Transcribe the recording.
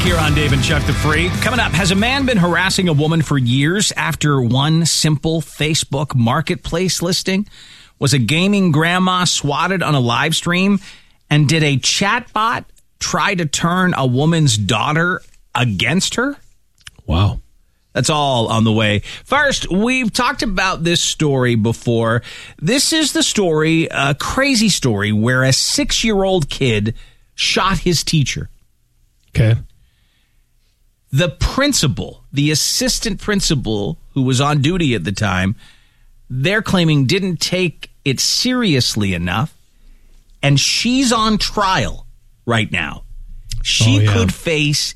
here on Dave and Chuck the Freak. Coming up, has a man been harassing a woman for years after one simple Facebook marketplace listing? Was a gaming grandma swatted on a live stream? And did a chatbot try to turn a woman's daughter against her? Wow. That's all on the way. First, we've talked about this story before. This is the story, a crazy story, where a 6-year-old kid shot his teacher. Okay. The principal, the assistant principal who was on duty at the time, they're claiming didn't take it seriously enough, and she's on trial right now. She could face